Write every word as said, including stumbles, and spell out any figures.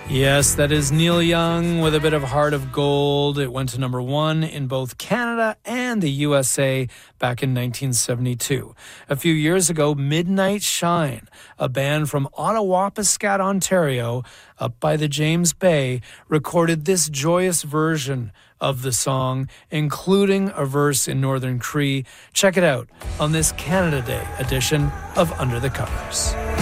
Yes, that is Neil Young with a bit of Heart of Gold. It went to number one in both Canada and the U S A back in nineteen seventy-two. A few years ago, Midnight Shine, a band from Ottawapiskat, Ontario, up by the James Bay, recorded this joyous version of the song, including a verse in Northern Cree. Check it out on this Canada Day edition of Under the Covers.